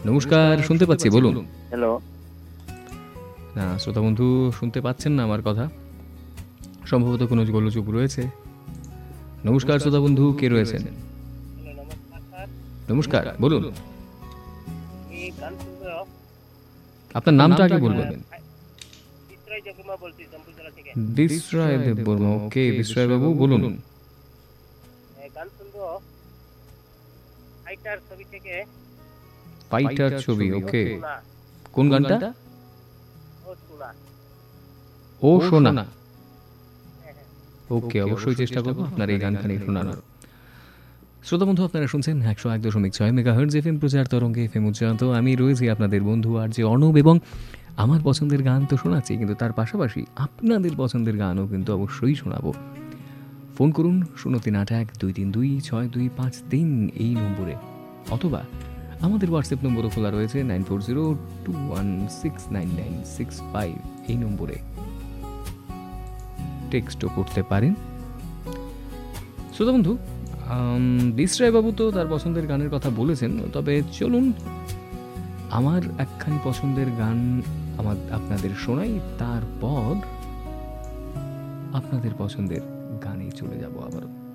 নমস্কার, শুনতে পাচ্ছি, বলুন। হ্যালো। না, শ্রোতা বন্ধু শুনতে পাচ্ছেন না আমার কথা, সম্ভবত কোনো গোলযোগ রয়েছে। নমস্কার শ্রোতা বন্ধু, কে রয়েছেন? নমস্কার স্যার। নমস্কার, বলুন। আমি গান শুনবো। আপনার নামটা আগে বলবেন। বিস্রয় জগিমা বলছি জম্বু জেলা থেকে। বিশ্রয় দেববর্মা, ওকে বিশ্রয় বাবু বলুন। গান শুনবো ফাইটার ছবি থেকে। ফাইটার ছবি, ওকে। সোনা, কোন গানটা? ও সোনা। ও সোনা, হ্যাঁ, হ্যাঁ। ওকে, অবশ্যই চেষ্টা করবো আপনার এই গানখানি শোনানোর। শ্রোতা বন্ধু, আপনারা শুনছেন 101.6 মেগাহার্টজ এফএম প্রচার তরঙ্গে এফএম উচ্চারণ। আমি রয়েছি আপনাদের বন্ধু আর যে অর্ণব, এবং আমার পছন্দের গান তো শোনাচ্ছি, কিন্তু তার পাশাপাশি আপনাদের পছন্দের গানও কিন্তু অবশ্যই শোনাবো। ফোন করুন 0381-232-6253 এই নম্বরে, অথবা আমাদের হোয়াটসঅ্যাপ নম্বরও খোলা রয়েছে 9402169965 এই নম্বরে টেক্সটও করতে পারেন। শ্রোতা বন্ধু, বিশ্রয় বাবু তো তার পছন্দের গানের কথা বলেছেন, তবে চলুন আমার একখানি পছন্দের গান আপনাদের শোনাই, তারপর আপনাদের পছন্দের গানে চলে যাব আবারও।